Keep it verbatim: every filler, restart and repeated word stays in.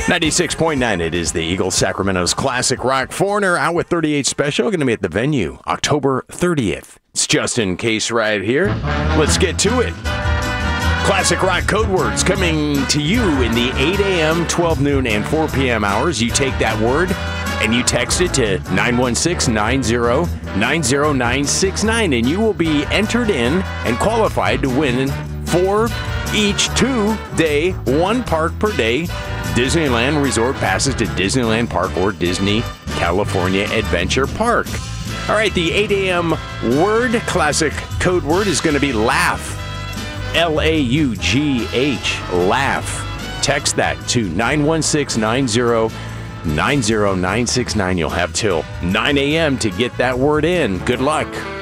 ninety-six point nine, it is the Eagles Sacramento's Classic Rock. Foreigner out with thirty-eight Special, going to be at the venue October thirtieth. It's Justin Case right here. Let's get to it. Classic Rock code words coming to you in the eight a.m., twelve noon, and four p.m. hours. You take that word and you text it to nine one six, nine zero, nine zero nine six nine, and you will be entered in and qualified to win four each two-day, one park per day Disneyland Resort passes to Disneyland Park or Disney California Adventure Park. All right, the eight a.m. word, classic code word, is going to be laugh. L A U G H, laugh. Text that to nine one six, nine zero, nine zero nine six nine. You'll have till nine a.m. to get that word in. Good luck.